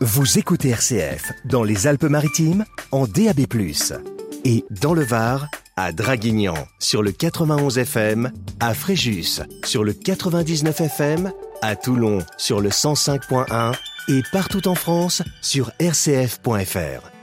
Vous écoutez RCF dans les Alpes-Maritimes en DAB+, et dans le Var, à Draguignan sur le 91 FM, à Fréjus sur le 99 FM, à Toulon sur le 105.1 et partout en France sur rcf.fr.